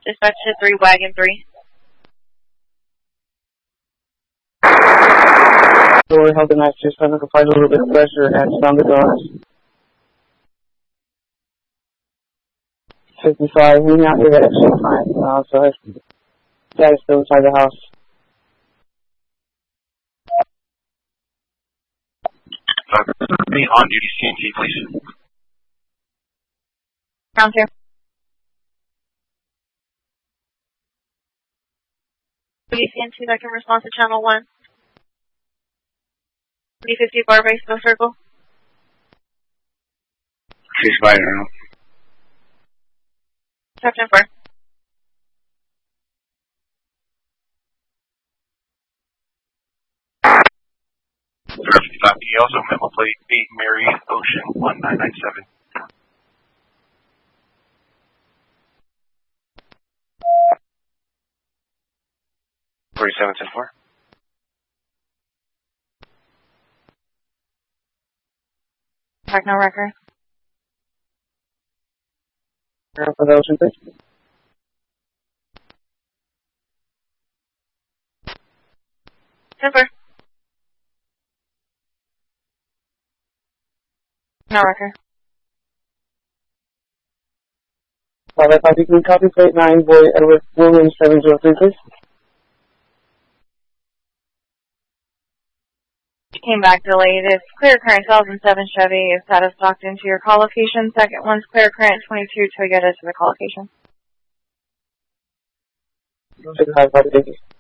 Dispatch to 3, Wagon 3. We're helping us just trying to apply a little bit of pressure and sound the guns. 55, we not here at exit 5, so that is still inside the house. Be on duty CNT, please. Round 2. Duty CNT that can respond to channel 1. D50 bar base, no circle. She's by now. Captain 4. He also memo plate 8 Mary Ocean 1997. $47 10-4. Back no record. For the Ocean, please. Timber. No record. Well, if you can copy plate 9, boy Edward Williams 703, please. Came back delayed. It's clear current 2007 Chevy. It's out of stocked into your call location. Second one's clear current 22 Toyota to the call location. 65, thank you.